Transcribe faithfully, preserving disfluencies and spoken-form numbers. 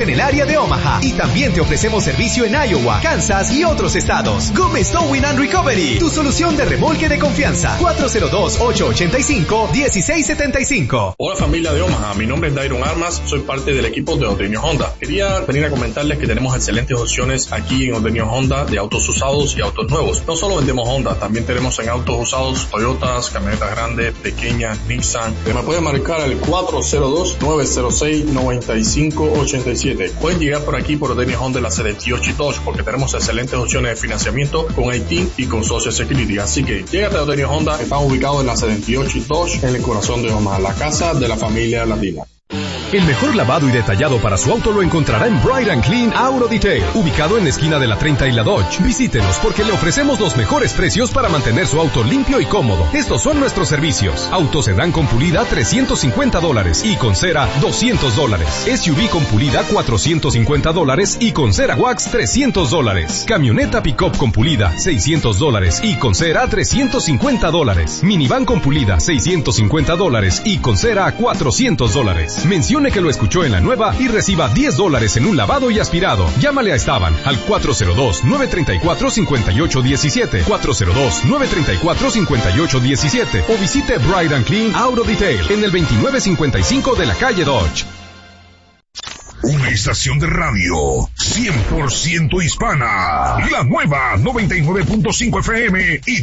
en el área de Omaha. Y también te ofrecemos servicio en Iowa, Kansas y otros estados. Gómez Towing and Recovery, tu solución de remolque de confianza. cuatro cero dos, ocho ocho cinco, uno seis siete cinco. Hola familia de Omaha, mi nombre es Dairon Armas, soy parte del equipo de Odenio Honda. Quería venir a comentarles que tenemos excelentes opciones aquí en Odenio Honda de autos usados y autos nuevos. No solo vendemos Honda, también tenemos en autos usados Toyotas, camionetas grandes, pequeñas, Nissan. Me pueden marcar al cuatro cero dos, nueve cero seis, nueve cinco ocho siete. Pueden llegar por aquí por Odenio Honda en la setenta y ocho y Dodge porque tenemos excelentes opciones de financiamiento con I T y con Social Security. Así que llégate a Odenio Honda, estamos ubicados en la setenta y ocho y Dodge en el corazón de Omaha, la casa de la familia latina. El mejor lavado y detallado para su auto lo encontrará en Bright and Clean Auto Detail, ubicado en la esquina de la treinta y la Dodge. Visítenos porque le ofrecemos los mejores precios para mantener su auto limpio y cómodo. Estos son nuestros servicios. Auto sedán con pulida trescientos cincuenta dólares y con cera doscientos dólares. S U V con pulida cuatrocientos cincuenta dólares y con cera wax trescientos dólares. Camioneta pick-up con pulida seiscientos dólares y con cera trescientos cincuenta dólares. Minivan con pulida seiscientos cincuenta dólares y con cera cuatrocientos dólares. Menciona que lo escuchó en la nueva y reciba diez dólares en un lavado y aspirado. Llámale a Esteban al cuatro cero dos, nueve tres cuatro, cinco ocho uno siete, cuatro cero dos, nueve tres cuatro, cinco ocho uno siete o visite Bright and Clean Auto Detail en el veintinueve cincuenta y cinco de la calle Dodge. Una estación de radio cien por ciento hispana. La nueva noventa y nueve punto cinco F M y